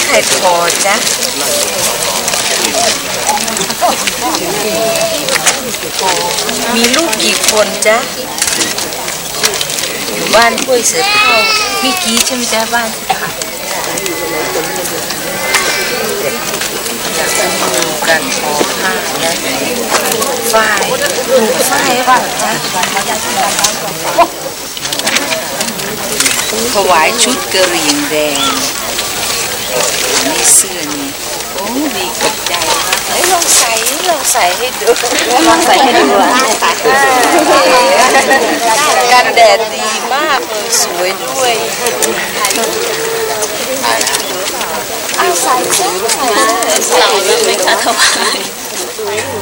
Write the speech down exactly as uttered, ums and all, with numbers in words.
รทอจ๊ะมีลูกกี่คนจ๊ะอยู่บ้านห้วยเสือเท่ามีกี่ใช่ไหมจ๊ะบ้านค่ะดูการทอผ้าและฝ้ายดูฝ้ายว่าจ๊ะถวายชุดกระเหรี่ยงแดงนี่เสื้อนี่โอ้ดีกับใจเฮ้ยลองใส่ลองใส่ให้ดูลองใส่ให้ดูอ่ะกันแดดดีมากเลยสวยด้วยเอาใส่ใส่ใส่ใส่ไม่กล้าถวาย